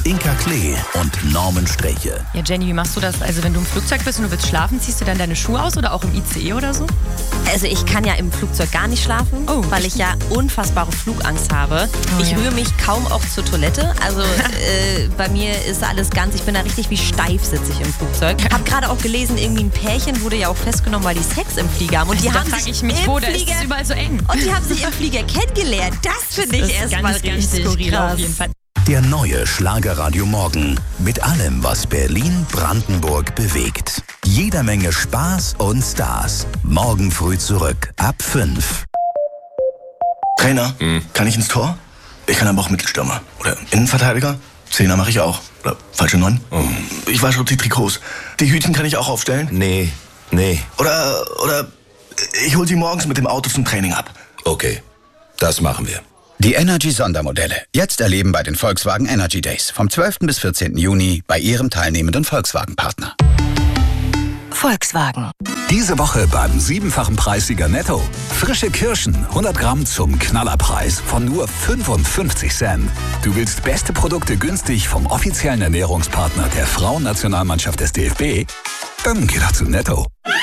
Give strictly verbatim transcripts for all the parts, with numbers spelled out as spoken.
Inka Klee und Norman Sträche. Ja, Jenny, wie machst du das? Also wenn du im Flugzeug bist und du willst schlafen, ziehst du dann deine Schuhe aus oder auch im I C E oder so? Also ich kann ja im Flugzeug gar nicht schlafen, oh, weil ich ja unfassbare Flugangst habe. Oh, ich ja. rühre mich kaum auch zur Toilette. Also äh, bei mir ist alles ganz, ich bin da richtig wie steif sitze ich im Flugzeug. Ich habe gerade auch gelesen, irgendwie ein Pärchen wurde ja auch festgenommen, weil die Sex im Flieger haben. Und die da haben frag sich ich mich, im wo, da ist Flieger, es überall so eng. Und die haben sich im Flieger kennengelernt. Das finde ich erstmal richtig skurril krass. auf jeden Fall. Der neue Schlagerradio Morgen mit allem, was Berlin-Brandenburg bewegt. Jeder Menge Spaß und Stars. Morgen früh zurück ab fünf. Trainer, hm. kann ich ins Tor? Ich kann aber auch Mittelstürmer. Oder Innenverteidiger? Zehner mache ich auch. Oder falsche Neun? Oh. Ich wasche die Trikots. Die Hütchen kann ich auch aufstellen? Nee, nee. Oder, oder ich hol sie morgens mit dem Auto zum Training ab. Okay, das machen wir. Die Energy-Sondermodelle. Jetzt erleben bei den Volkswagen Energy Days. Vom zwölften bis vierzehnten Juni bei Ihrem teilnehmenden Volkswagen-Partner. Volkswagen. Diese Woche beim siebenfachen Preissieger Netto. Frische Kirschen, hundert Gramm zum Knallerpreis von nur fünfundfünfzig Cent. Du willst beste Produkte günstig vom offiziellen Ernährungspartner der Frauennationalmannschaft des D F B? Dann geh doch zu Netto.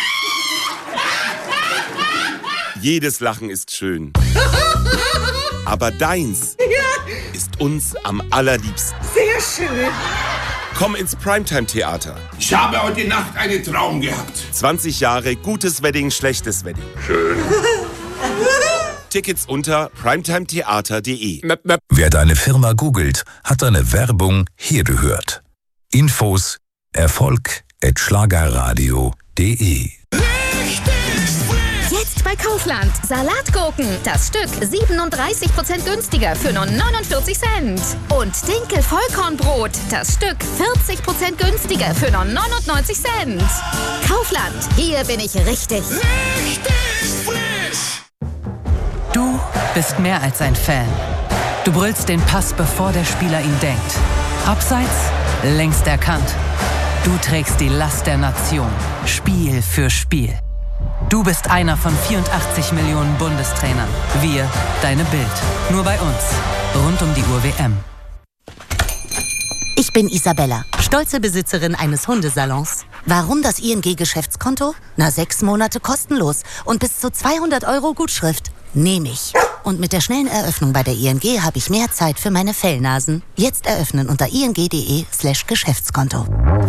Jedes Lachen ist schön. Aber deins ist uns am allerliebsten. Sehr schön. Komm ins Primetime-Theater. Ich habe heute Nacht einen Traum gehabt. zwanzig Jahre gutes Wedding, schlechtes Wedding. Schön. Tickets unter primetimetheater punkt de. Wer deine Firma googelt, hat deine Werbung hier gehört. Infos erfolg at schlagerradio punkt de. Jetzt bei Kaufland. Salatgurken. Das Stück siebenunddreißig Prozent günstiger für nur neunundvierzig Cent. Und Dinkel-Vollkornbrot. Das Stück vierzig Prozent günstiger für nur neunundneunzig Cent. Kaufland. Hier bin ich richtig. Richtig frisch. Du bist mehr als ein Fan. Du brüllst den Pass, bevor der Spieler ihn denkt. Abseits, längst erkannt. Du trägst die Last der Nation. Spiel für Spiel. Du bist einer von vierundachtzig Millionen Bundestrainern. Wir, deine Bild. Nur bei uns. Rund um die Uhr W M. Ich bin Isabella, stolze Besitzerin eines Hundesalons. Warum das I N G-Geschäftskonto? Na, sechs Monate kostenlos und bis zu zweihundert Euro Gutschrift. Nehme ich. Und mit der schnellen Eröffnung bei der I N G habe ich mehr Zeit für meine Fellnasen. Jetzt eröffnen unter ing.de slash Geschäftskonto.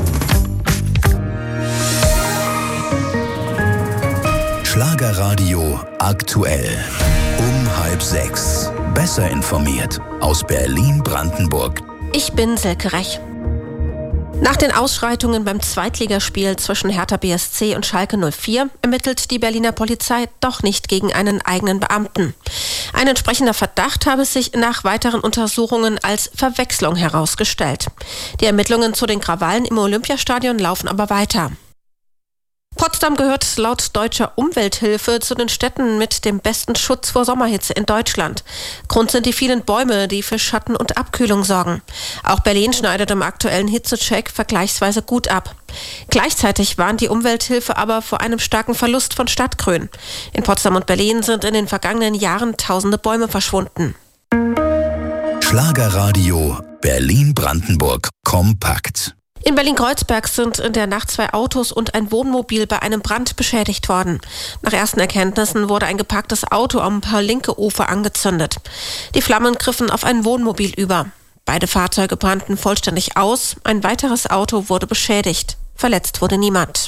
Schlagerradio aktuell. Um halb sechs. Besser informiert aus Berlin-Brandenburg. Ich bin Silke Rech. Nach den Ausschreitungen beim Zweitligaspiel zwischen Hertha B S C und Schalke null vier ermittelt die Berliner Polizei doch nicht gegen einen eigenen Beamten. Ein entsprechender Verdacht habe sich nach weiteren Untersuchungen als Verwechslung herausgestellt. Die Ermittlungen zu den Krawallen im Olympiastadion laufen aber weiter. Potsdam gehört laut Deutscher Umwelthilfe zu den Städten mit dem besten Schutz vor Sommerhitze in Deutschland. Grund sind die vielen Bäume, die für Schatten und Abkühlung sorgen. Auch Berlin schneidet im aktuellen Hitzecheck vergleichsweise gut ab. Gleichzeitig warnt die Umwelthilfe aber vor einem starken Verlust von Stadtgrün. In Potsdam und Berlin sind in den vergangenen Jahren tausende Bäume verschwunden. Schlagerradio Berlin-Brandenburg kompakt. In Berlin-Kreuzberg sind in der Nacht zwei Autos und ein Wohnmobil bei einem Brand beschädigt worden. Nach ersten Erkenntnissen wurde ein geparktes Auto am Paul-Linke-Ufer angezündet. Die Flammen griffen auf ein Wohnmobil über. Beide Fahrzeuge brannten vollständig aus. Ein weiteres Auto wurde beschädigt. Verletzt wurde niemand.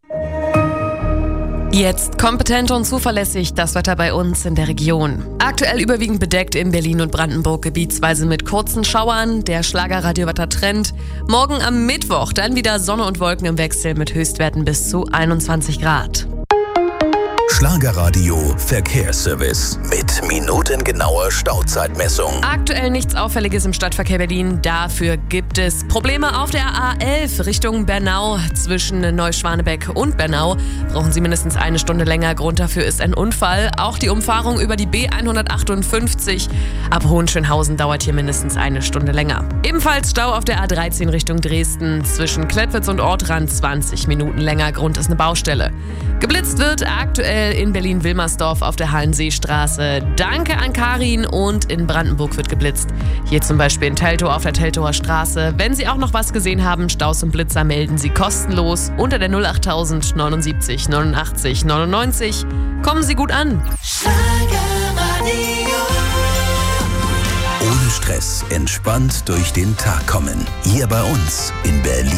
Jetzt kompetent und zuverlässig das Wetter bei uns in der Region. Aktuell überwiegend bedeckt in Berlin und Brandenburg, gebietsweise mit kurzen Schauern. Der Schlagerradio-Wetter-Trend. Morgen am Mittwoch dann wieder Sonne und Wolken im Wechsel mit Höchstwerten bis zu einundzwanzig Grad. Schlagerradio Verkehrsservice mit minutengenauer Stauzeitmessung. Aktuell nichts Auffälliges im Stadtverkehr Berlin. Dafür gibt es Probleme auf der A elf Richtung Bernau. Zwischen Neuschwanebeck und Bernau brauchen Sie mindestens eine Stunde länger. Grund dafür ist ein Unfall. Auch die Umfahrung über die B hundertachtundfünfzig ab Hohenschönhausen dauert hier mindestens eine Stunde länger. Ebenfalls Stau auf der A dreizehn Richtung Dresden. Zwischen Klettwitz und Ortrand zwanzig Minuten länger. Grund ist eine Baustelle. Geblitzt wird aktuell in Berlin-Wilmersdorf auf der Hallenseestraße. Danke an Karin. Und in Brandenburg wird geblitzt. Hier zum Beispiel in Teltow auf der Teltower Straße. Wenn Sie auch noch was gesehen haben, Staus und Blitzer, melden Sie kostenlos unter der null achttausend neunundsiebzig neunundachtzig neunundneunzig. Kommen Sie gut an. Ohne Stress, entspannt durch den Tag kommen. Hier bei uns in Berlin.